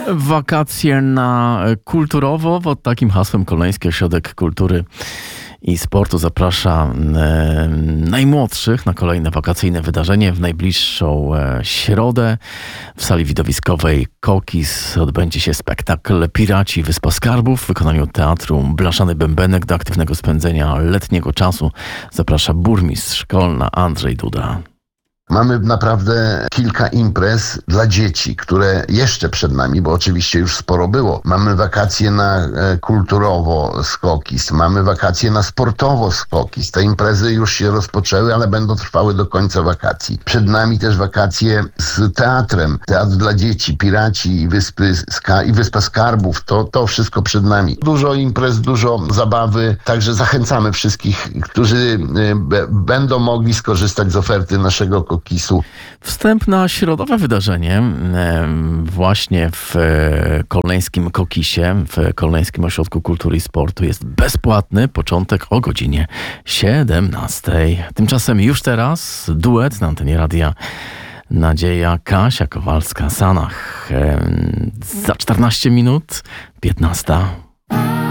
Wakacje na kulturowo. Pod takim hasłem Kolneński Ośrodek Kultury i Sportu zaprasza najmłodszych na kolejne wakacyjne wydarzenie. W najbliższą środę w sali widowiskowej Kokis odbędzie się spektakl Piraci Wyspa Skarbów w wykonaniu Teatru Blaszany Bębenek. Do aktywnego spędzenia letniego czasu zaprasza burmistrz Szkolna Andrzej Duda. Mamy naprawdę kilka imprez dla dzieci, które jeszcze przed nami, bo oczywiście już sporo było. Mamy wakacje na kulturowo z Kokis, mamy wakacje na sportowo z Kokis. Te imprezy już się rozpoczęły, ale będą trwały do końca wakacji. Przed nami też wakacje z teatrem. Teatr dla dzieci, Piraci i Wyspa Skarbów. To wszystko przed nami. Dużo imprez, dużo zabawy. Także zachęcamy wszystkich, którzy będą mogli skorzystać z oferty naszego Kokisu. Wstęp na środowe wydarzenie właśnie w kolneńskim Kokisie, w Kolneńskim Ośrodku Kultury i Sportu jest bezpłatny. Początek o godzinie 17. Tymczasem już teraz duet na antenie radia Nadzieja Kasia Kowalska-Sanach. Za 14 minut 15.